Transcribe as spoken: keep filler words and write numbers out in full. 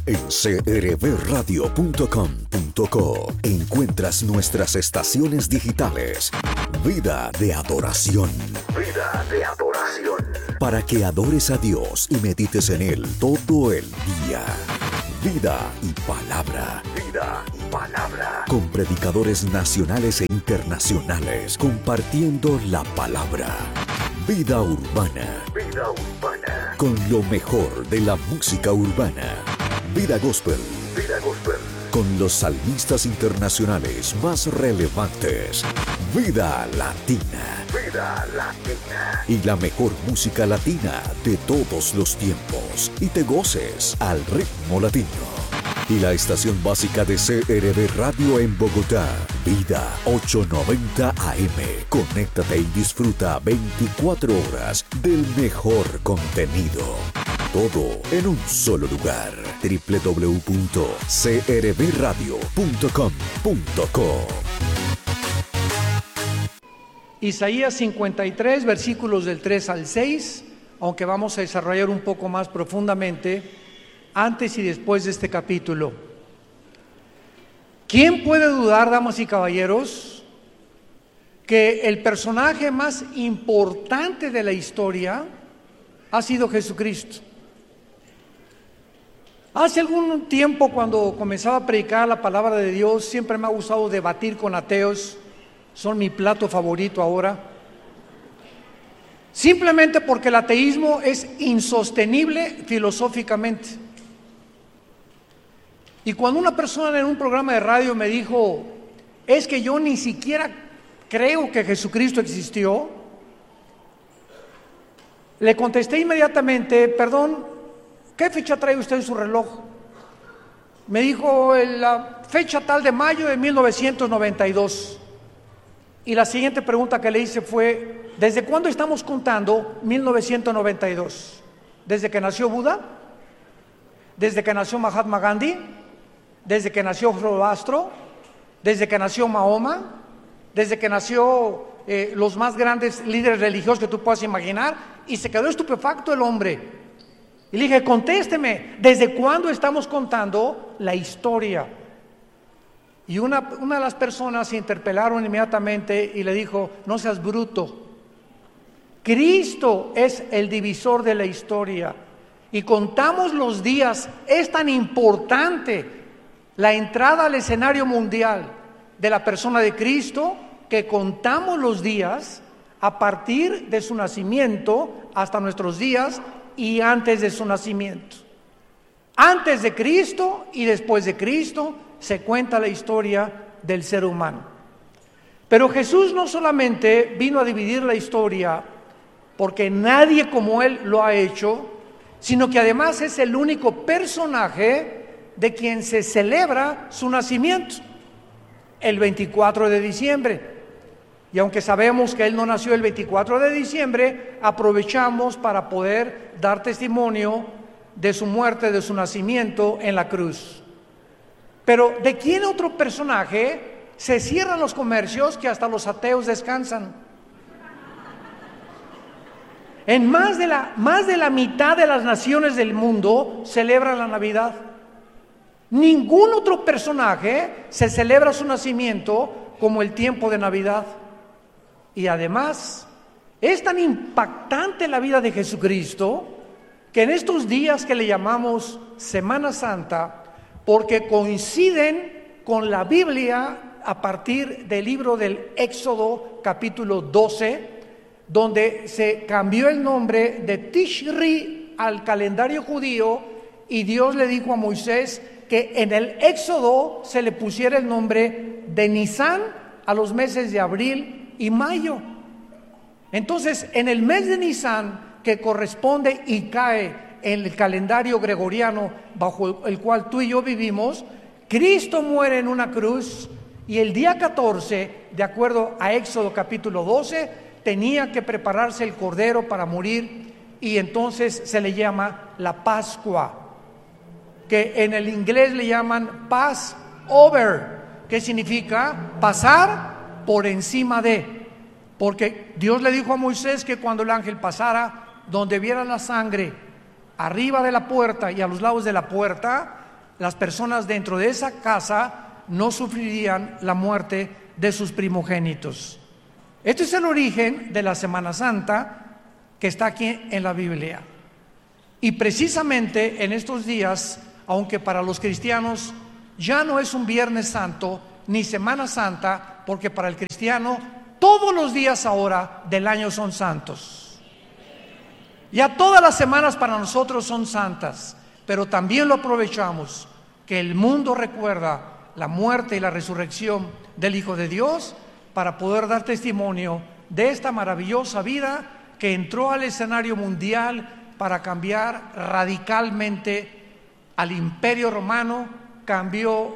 En c r b radio punto com punto co encuentras nuestras estaciones digitales. Vida de adoración. Vida de adoración. Para que adores a Dios y medites en Él todo el día. Vida y palabra. Vida y palabra. Con predicadores nacionales e internacionales compartiendo la palabra. Vida urbana. Vida urbana. Con lo mejor de la música urbana. Vida Gospel. Vida Gospel. Con los salmistas internacionales más relevantes. Vida Latina. Vida Latina. Y la mejor música latina de todos los tiempos. Y te goces al ritmo latino. Y la estación básica de C R B Radio en Bogotá. Vida ochocientos noventa A M. Conéctate y disfruta veinticuatro horas del mejor contenido. Todo en un solo lugar. doble u doble u doble u punto c r b radio punto com punto co. Isaías cincuenta y tres, versículos del tres al seis, aunque vamos a desarrollar un poco más profundamente antes y después de este capítulo. ¿Quién puede dudar, damas y caballeros, que el personaje más importante de la historia ha sido Jesucristo? Hace algún tiempo, cuando comenzaba a predicar la palabra de Dios, siempre me ha gustado debatir con ateos. Son mi plato favorito ahora. Simplemente porque el ateísmo es insostenible filosóficamente. Y cuando una persona en un programa de radio me dijo, es que yo ni siquiera creo que Jesucristo existió, le contesté inmediatamente, perdón, ¿qué fecha trae usted en su reloj? Me dijo, la fecha tal de mayo de mil novecientos noventa y dos. Y la siguiente pregunta que le hice fue, ¿desde cuándo estamos contando mil novecientos noventa y dos? ¿Desde que nació Buda? ¿Desde que nació Mahatma Gandhi? ¿Desde que nació Zoroastro? ¿Desde que nació Mahoma? ¿Desde que nació eh, los más grandes líderes religiosos que tú puedas imaginar? Y se quedó estupefacto el hombre. Y le dije, contésteme, ¿desde cuándo estamos contando la historia? Y una, una de las personas se interpelaron inmediatamente y le dijo, no seas bruto. Cristo es el divisor de la historia. Y contamos los días, es tan importante la entrada al escenario mundial de la persona de Cristo, que contamos los días a partir de su nacimiento hasta nuestros días y antes de su nacimiento. Antes de Cristo y después de Cristo se cuenta la historia del ser humano. Pero Jesús no solamente vino a dividir la historia porque nadie como Él lo ha hecho, sino que además es el único personaje de quien se celebra su nacimiento, el veinticuatro de diciembre. Y aunque sabemos que Él no nació el veinticuatro de diciembre, aprovechamos para poder dar testimonio de su muerte, de su nacimiento en la cruz. Pero ¿de quién otro personaje se cierran los comercios que hasta los ateos descansan? En más de la, más de la mitad de las naciones del mundo celebran la Navidad. Ningún otro personaje se celebra su nacimiento como el tiempo de Navidad. Y además, es tan impactante la vida de Jesucristo que en estos días que le llamamos Semana Santa, porque coinciden con la Biblia a partir del libro del Éxodo capítulo doce, donde se cambió el nombre de Tishri al calendario judío y Dios le dijo a Moisés que en el Éxodo se le pusiera el nombre de Nisán a los meses de abril y mayo. Entonces, en el mes de Nisán, que corresponde y cae en el calendario gregoriano bajo el cual tú y yo vivimos, Cristo muere en una cruz y el día catorce, de acuerdo a Éxodo capítulo doce, tenía que prepararse el cordero para morir y entonces se le llama la Pascua, que en el inglés le llaman Passover, que significa pasar por encima de, porque Dios le dijo a Moisés que cuando el ángel pasara, donde viera la sangre arriba de la puerta y a los lados de la puerta, las personas dentro de esa casa no sufrirían la muerte de sus primogénitos. Este es el origen de la Semana Santa que está aquí en la Biblia. Y precisamente en estos días, aunque para los cristianos ya no es un Viernes Santo ni Semana Santa, porque para el cristiano todos los días ahora del año son santos. Ya todas las semanas para nosotros son santas, pero también lo aprovechamos que el mundo recuerda la muerte y la resurrección del Hijo de Dios para poder dar testimonio de esta maravillosa vida que entró al escenario mundial para cambiar radicalmente al Imperio Romano, cambió